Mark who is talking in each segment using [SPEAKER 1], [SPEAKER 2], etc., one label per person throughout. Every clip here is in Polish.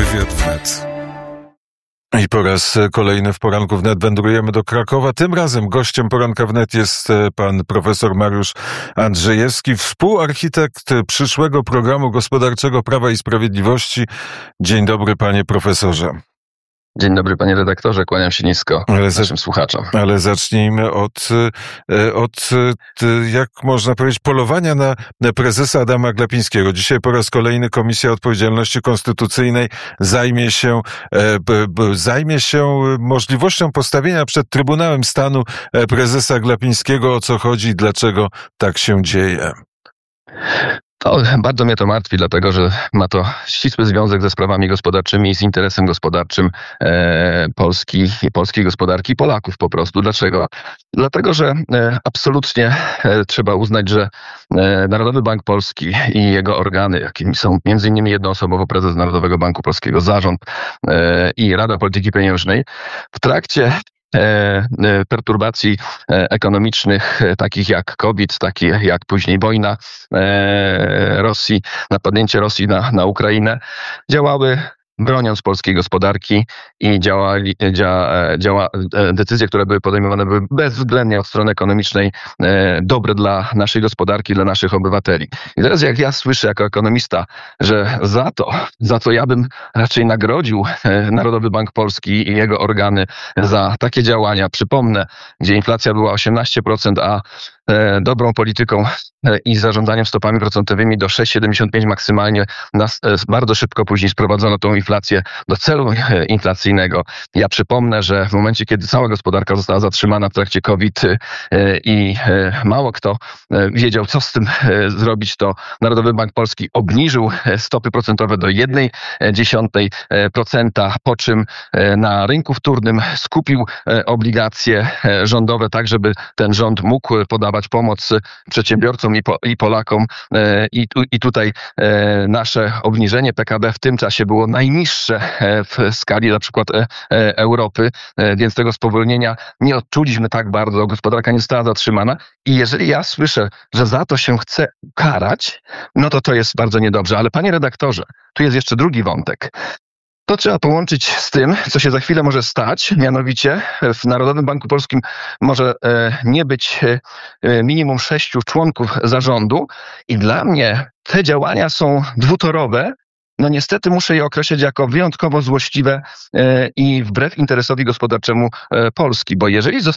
[SPEAKER 1] Wywiad wnet. I po raz kolejny w Poranku Wnet wędrujemy do Krakowa. Tym razem gościem Poranka Wnet jest pan profesor Mariusz Andrzejewski, współarchitekt przyszłego programu gospodarczego Prawa i Sprawiedliwości. Dzień dobry, panie profesorze.
[SPEAKER 2] Dzień dobry, panie redaktorze, kłaniam się nisko naszym słuchaczom.
[SPEAKER 1] Ale zacznijmy od, jak można powiedzieć, polowania na prezesa Adama Glapińskiego. Dzisiaj po raz kolejny Komisja Odpowiedzialności Konstytucyjnej zajmie się możliwością postawienia przed Trybunałem Stanu prezesa Glapińskiego. O co chodzi i dlaczego tak się dzieje?
[SPEAKER 2] Bardzo mnie to martwi, dlatego że ma to ścisły związek ze sprawami gospodarczymi i z interesem gospodarczym polskiej gospodarki i Polaków po prostu. Dlaczego? Dlatego, że absolutnie trzeba uznać, że Narodowy Bank Polski i jego organy, jakimi są m.in. jednoosobowo prezes Narodowego Banku Polskiego, zarząd i Rada Polityki Pieniężnej, w trakcie perturbacji ekonomicznych, takich jak COVID, takich jak później wojna Rosji, napadnięcie Rosji na Ukrainę, działały broniąc polskiej gospodarki i decyzje, które były podejmowane, były bezwzględnie od strony ekonomicznej dobre dla naszej gospodarki, dla naszych obywateli. I teraz jak ja słyszę jako ekonomista, że za to ja bym raczej nagrodził Narodowy Bank Polski i jego organy za takie działania, przypomnę, gdzie inflacja była 18%, a dobrą polityką i zarządzaniem stopami procentowymi do 6,75 maksymalnie, bardzo szybko później sprowadzono tą inflację do celu inflacyjnego. Ja przypomnę, że w momencie, kiedy cała gospodarka została zatrzymana w trakcie COVID i mało kto wiedział, co z tym zrobić, to Narodowy Bank Polski obniżył stopy procentowe do 0,1%, po czym na rynku wtórnym skupił obligacje rządowe tak, żeby ten rząd mógł podawać pomoc przedsiębiorcom i Polakom. I tutaj nasze obniżenie PKB w tym czasie było najniższe w skali na przykład Europy, więc tego spowolnienia nie odczuliśmy tak bardzo, gospodarka nie została zatrzymana. I jeżeli ja słyszę, że za to się chce karać, no to jest bardzo niedobrze. Ale panie redaktorze, tu jest jeszcze drugi wątek. To trzeba połączyć z tym, co się za chwilę może stać, mianowicie w Narodowym Banku Polskim może nie być minimum 6 członków zarządu i dla mnie te działania są dwutorowe. No niestety muszę je określić jako wyjątkowo złośliwe i wbrew interesowi gospodarczemu Polski, bo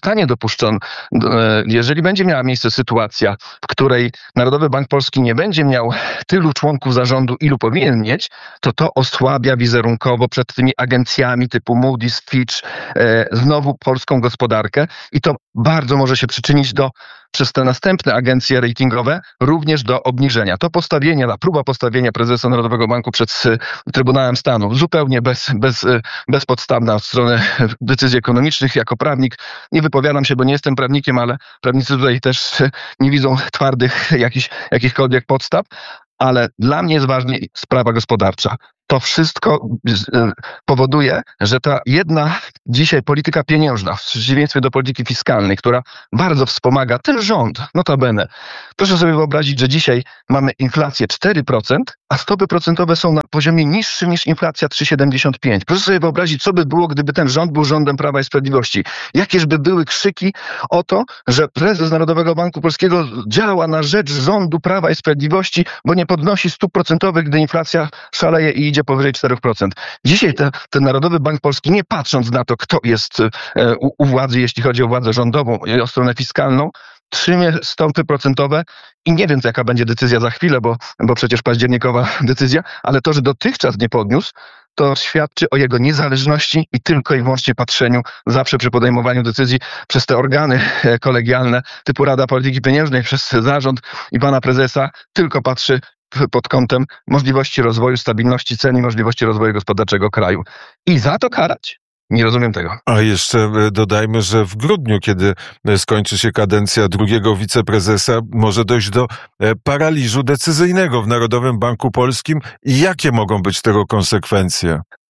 [SPEAKER 2] jeżeli będzie miała miejsce sytuacja, w której Narodowy Bank Polski nie będzie miał tylu członków zarządu, ilu powinien mieć, to osłabia wizerunkowo przed tymi agencjami typu Moody's, Fitch, znowu polską gospodarkę i to bardzo może się przyczynić przez te następne agencje ratingowe również do obniżenia. To próba postawienia prezesa Narodowego Banku przed Trybunałem Stanu, zupełnie bezpodstawna od strony decyzji ekonomicznych. Jako prawnik nie wypowiadam się, bo nie jestem prawnikiem, ale prawnicy tutaj też nie widzą twardych jakichkolwiek podstaw. Ale dla mnie jest ważna sprawa gospodarcza. To wszystko powoduje, że ta jedna dzisiaj polityka pieniężna, w przeciwieństwie do polityki fiskalnej, która bardzo wspomaga ten rząd, notabene. Proszę sobie wyobrazić, że dzisiaj mamy inflację 4%, a stopy procentowe są na poziomie niższym niż inflacja 3,75. Proszę sobie wyobrazić, co by było, gdyby ten rząd był rządem Prawa i Sprawiedliwości. Jakież by były krzyki o to, że prezes Narodowego Banku Polskiego działa na rzecz rządu Prawa i Sprawiedliwości, bo nie podnosi stóp procentowych, gdy inflacja szaleje i idzie powyżej 4%. Dzisiaj ten Narodowy Bank Polski, nie patrząc na to, kto jest u władzy, jeśli chodzi o władzę rządową i o stronę fiskalną, trzymie stopy procentowe i nie wiem, jaka będzie decyzja za chwilę, bo przecież październikowa decyzja, ale to, że dotychczas nie podniósł, to świadczy o jego niezależności i tylko i wyłącznie patrzeniu zawsze przy podejmowaniu decyzji przez te organy kolegialne typu Rada Polityki Pieniężnej, przez zarząd i pana prezesa, tylko patrzy pod kątem możliwości rozwoju, stabilności cen i możliwości rozwoju gospodarczego kraju. I za to karać? Nie rozumiem tego.
[SPEAKER 1] A jeszcze dodajmy, że w grudniu, kiedy skończy się kadencja drugiego wiceprezesa, może dojść do paraliżu decyzyjnego w Narodowym Banku Polskim. I jakie mogą być tego konsekwencje?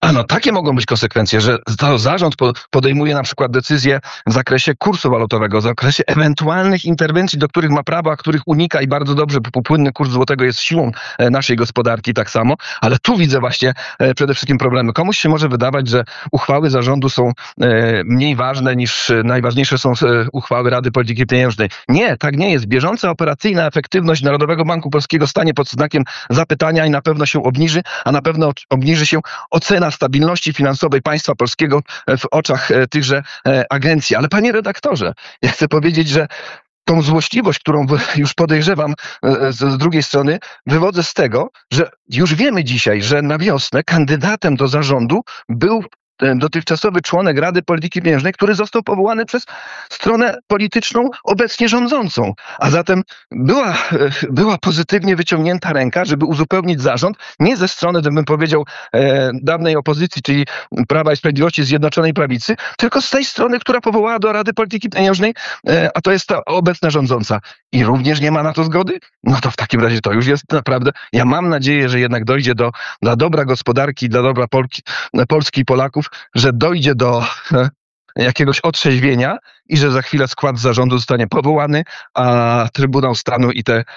[SPEAKER 2] Takie mogą być konsekwencje, że to zarząd podejmuje na przykład decyzje w zakresie kursu walutowego, w zakresie ewentualnych interwencji, do których ma prawo, a których unika i bardzo dobrze, bo płynny kurs złotego jest siłą naszej gospodarki tak samo, ale tu widzę właśnie przede wszystkim problemy. Komuś się może wydawać, że uchwały zarządu są mniej ważne niż najważniejsze są uchwały Rady Polityki Pieniężnej. Nie, tak nie jest. Bieżąca operacyjna efektywność Narodowego Banku Polskiego stanie pod znakiem zapytania i na pewno się obniży, a na pewno obniży się ocena stabilności finansowej państwa polskiego w oczach tychże agencji. Ale panie redaktorze, ja chcę powiedzieć, że tą złośliwość, którą już podejrzewam z drugiej strony, wywodzę z tego, że już wiemy dzisiaj, że na wiosnę kandydatem do zarządu był dotychczasowy członek Rady Polityki Pieniężnej, który został powołany przez stronę polityczną obecnie rządzącą. A zatem była pozytywnie wyciągnięta ręka, żeby uzupełnić zarząd, nie ze strony, bym powiedział, dawnej opozycji, czyli Prawa i Sprawiedliwości, Zjednoczonej Prawicy, tylko z tej strony, która powołała do Rady Polityki Pieniężnej, a to jest ta obecna rządząca. I również nie ma na to zgody? No to w takim razie to już jest naprawdę, ja mam nadzieję, że jednak dojdzie dla dobra gospodarki, dla dobra Polski i Polaków, że dojdzie do jakiegoś otrzeźwienia i że za chwilę skład zarządu zostanie powołany, a Trybunał Stanu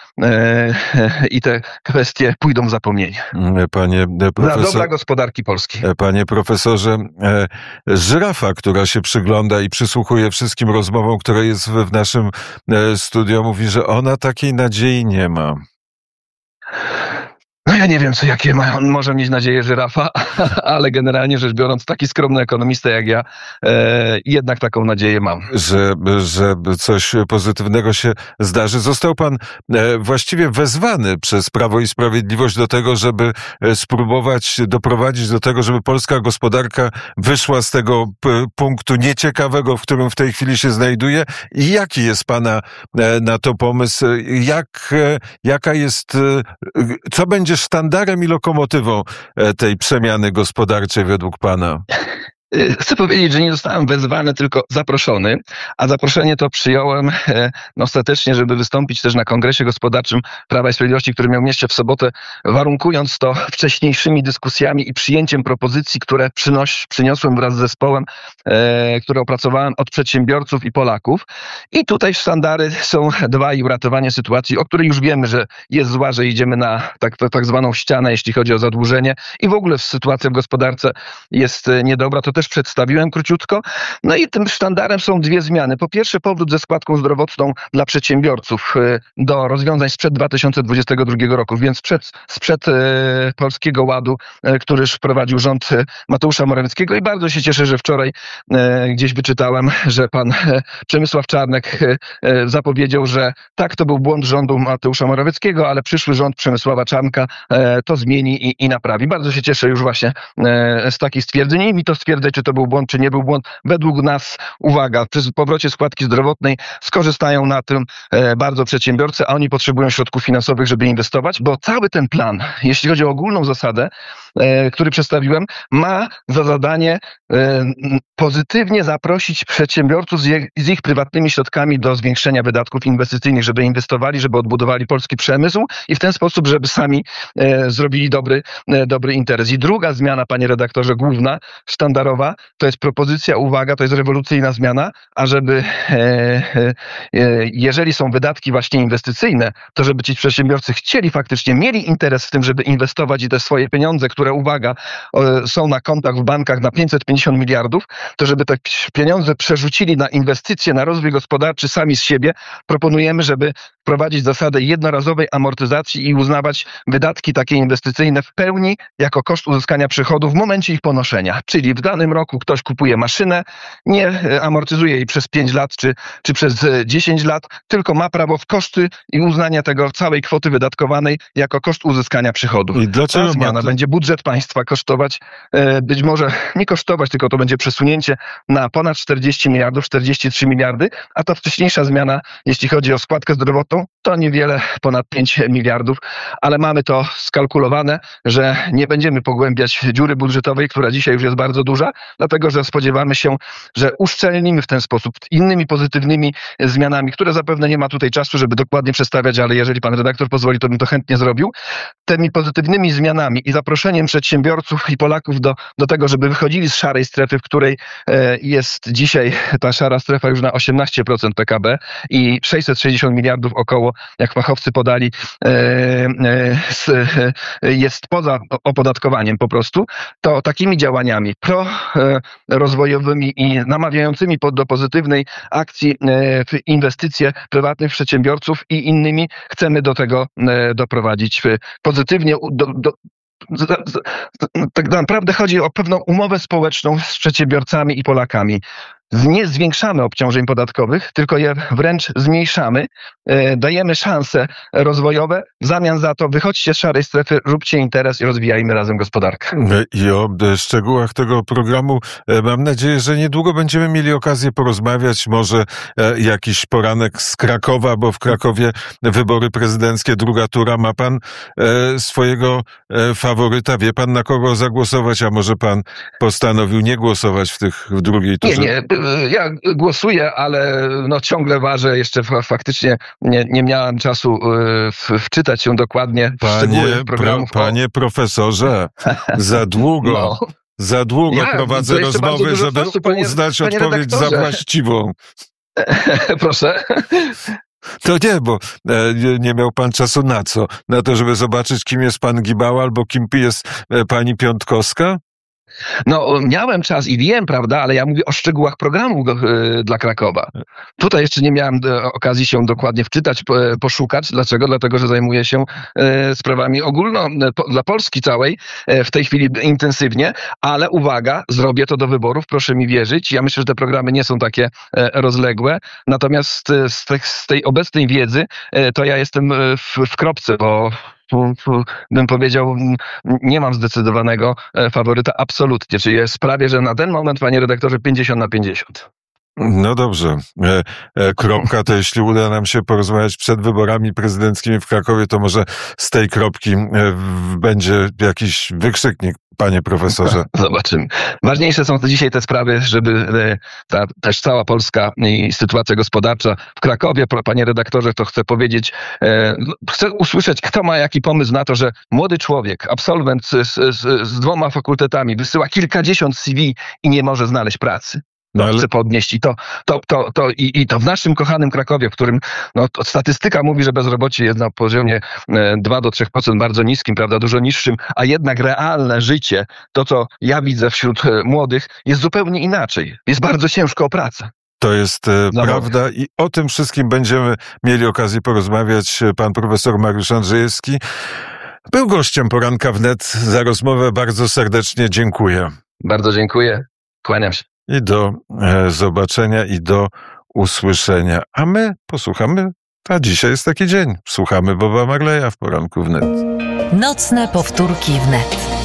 [SPEAKER 2] i te kwestie pójdą w zapomnienie. Dla dobra gospodarki polskiej.
[SPEAKER 1] Panie profesorze, żyrafa, która się przygląda i przysłuchuje wszystkim rozmowom, które jest w naszym studio, mówi, że ona takiej nadziei nie ma.
[SPEAKER 2] No ja nie wiem, jakie może mieć nadzieję żyrafa, ale generalnie rzecz biorąc, taki skromny ekonomista jak ja, jednak taką nadzieję mam.
[SPEAKER 1] Że coś pozytywnego się zdarzy. Został pan właściwie wezwany przez Prawo i Sprawiedliwość do tego, żeby spróbować doprowadzić do tego, żeby polska gospodarka wyszła z tego punktu nieciekawego, w którym w tej chwili się znajduje. I jaki jest pana na to pomysł? Jaka jest, co będzie sztandarem i lokomotywą tej przemiany gospodarczej według pana?
[SPEAKER 2] Chcę powiedzieć, że nie zostałem wezwany, tylko zaproszony, a zaproszenie to przyjąłem ostatecznie, żeby wystąpić też na Kongresie Gospodarczym Prawa i Sprawiedliwości, który miał miejsce w sobotę, warunkując to wcześniejszymi dyskusjami i przyjęciem propozycji, które przyniosłem wraz z zespołem, które opracowałem od przedsiębiorców i Polaków. I tutaj sztandary są dwa i uratowanie sytuacji, o której już wiemy, że jest zła, że idziemy na tak zwaną ścianę, jeśli chodzi o zadłużenie i w ogóle sytuacja w gospodarce jest niedobra. To też przedstawiłem króciutko. No i tym sztandarem są dwie zmiany. Po pierwsze, powrót ze składką zdrowotną dla przedsiębiorców do rozwiązań sprzed 2022 roku, więc sprzed Polskiego Ładu, który już wprowadził rząd Mateusza Morawieckiego i bardzo się cieszę, że wczoraj gdzieś wyczytałem, że pan Przemysław Czarnek zapowiedział, że tak, to był błąd rządu Mateusza Morawieckiego, ale przyszły rząd Przemysława Czarnka to zmieni i naprawi. Bardzo się cieszę już właśnie z takich stwierdzeń i mi to stwierdzać, czy to był błąd, czy nie był błąd. Według nas, uwaga, przy powrocie składki zdrowotnej skorzystają na tym bardzo przedsiębiorcy, a oni potrzebują środków finansowych, żeby inwestować, bo cały ten plan, jeśli chodzi o ogólną zasadę, który przedstawiłem, ma za zadanie pozytywnie zaprosić przedsiębiorców z ich prywatnymi środkami do zwiększenia wydatków inwestycyjnych, żeby inwestowali, żeby odbudowali polski przemysł i w ten sposób, żeby sami zrobili dobry interes. I druga zmiana, panie redaktorze, główna, sztandarowa, to jest propozycja, uwaga, to jest rewolucyjna zmiana, ażeby jeżeli są wydatki właśnie inwestycyjne, to żeby ci przedsiębiorcy faktycznie mieli interes w tym, żeby inwestować i te swoje pieniądze, które, uwaga, są na kontach w bankach na 550 miliardów, to żeby te pieniądze przerzucili na inwestycje, na rozwój gospodarczy sami z siebie. Proponujemy, żeby wprowadzić zasadę jednorazowej amortyzacji i uznawać wydatki takie inwestycyjne w pełni jako koszt uzyskania przychodów w momencie ich ponoszenia. Czyli w danym roku ktoś kupuje maszynę, nie amortyzuje jej przez 5 lat czy przez 10 lat, tylko ma prawo w koszty i uznania tego całej kwoty wydatkowanej jako koszt uzyskania przychodów.
[SPEAKER 1] I dlaczego
[SPEAKER 2] ta zmiana będzie budżet państwa kosztować, być może nie kosztować, tylko to będzie przesunięcie na ponad 40 miliardów, 43 miliardy, a ta wcześniejsza zmiana, jeśli chodzi o składkę zdrowotną, to niewiele ponad 5 miliardów, ale mamy to skalkulowane, że nie będziemy pogłębiać dziury budżetowej, która dzisiaj już jest bardzo duża, dlatego że spodziewamy się, że uszczelnimy w ten sposób innymi pozytywnymi zmianami, które zapewne nie ma tutaj czasu, żeby dokładnie przedstawiać, ale jeżeli pan redaktor pozwoli, to bym to chętnie zrobił. Tymi pozytywnymi zmianami i zaproszeniem przedsiębiorców i Polaków do tego, żeby wychodzili z szarej strefy, w której jest dzisiaj ta szara strefa już na 18% PKB i 660 miliardów około, jak fachowcy podali, jest poza opodatkowaniem po prostu, to takimi działaniami prorozwojowymi i namawiającymi do pozytywnej akcji w inwestycje prywatnych przedsiębiorców i innymi chcemy do tego doprowadzić pozytywnie. Tak naprawdę chodzi o pewną umowę społeczną z przedsiębiorcami i Polakami. Nie zwiększamy obciążeń podatkowych, tylko je wręcz zmniejszamy. Dajemy szanse rozwojowe. W zamian za to wychodźcie z szarej strefy, róbcie interes i rozwijajmy razem gospodarkę.
[SPEAKER 1] I o szczegółach tego programu mam nadzieję, że niedługo będziemy mieli okazję porozmawiać. Może jakiś poranek z Krakowa, bo w Krakowie wybory prezydenckie, druga tura. Ma pan swojego faworyta? Wie pan, na kogo zagłosować? A może pan postanowił nie głosować w drugiej turze?
[SPEAKER 2] Nie. Ja głosuję, ale ciągle ważę. Jeszcze faktycznie nie miałem czasu wczytać się dokładnie w szczegóły programów.
[SPEAKER 1] Panie profesorze, za długo. Za długo prowadzę rozmowy, żeby uznać odpowiedź za właściwą.
[SPEAKER 2] Proszę.
[SPEAKER 1] To nie, bo nie miał pan czasu na co? Na to, żeby zobaczyć, kim jest pan Gibała albo kim jest pani Piątkowska?
[SPEAKER 2] Miałem czas i wiem, prawda, ale ja mówię o szczegółach programu dla Krakowa. Tutaj jeszcze nie miałem okazji się dokładnie wczytać, poszukać. Dlaczego? Dlatego, że zajmuję się sprawami dla Polski całej w tej chwili intensywnie, ale uwaga, zrobię to do wyborów, proszę mi wierzyć. Ja myślę, że te programy nie są takie rozległe, natomiast z tej obecnej wiedzy to ja jestem w kropce, bo bym powiedział, nie mam zdecydowanego faworyta absolutnie. Czyli jest prawie, że na ten moment, panie redaktorze, 50/50.
[SPEAKER 1] No dobrze. Kropka to jeśli uda nam się porozmawiać przed wyborami prezydenckimi w Krakowie, to może z tej kropki będzie jakiś wykrzyknik, panie profesorze.
[SPEAKER 2] Zobaczymy. Ważniejsze są dzisiaj te sprawy, żeby też cała Polska i sytuacja gospodarcza w Krakowie, panie redaktorze, to chcę powiedzieć, chcę usłyszeć, kto ma jaki pomysł na to, że młody człowiek, absolwent z 2 fakultetami wysyła kilkadziesiąt CV i nie może znaleźć pracy. Chcę podnieść i to w naszym kochanym Krakowie, w którym statystyka mówi, że bezrobocie jest na poziomie 2-3%, bardzo niskim, prawda, dużo niższym, a jednak realne życie, to co ja widzę wśród młodych, jest zupełnie inaczej. Jest bardzo ciężko o pracę.
[SPEAKER 1] To jest prawda i o tym wszystkim będziemy mieli okazję porozmawiać. Pan profesor Mariusz Andrzejewski był gościem Poranka Wnet. Za rozmowę bardzo serdecznie dziękuję.
[SPEAKER 2] Bardzo dziękuję. Kłaniam się.
[SPEAKER 1] I do zobaczenia i do usłyszenia. A my posłuchamy, a dzisiaj jest taki dzień. Słuchamy Boba Marleya w Poranku Wnet.
[SPEAKER 3] Nocne powtórki wnet.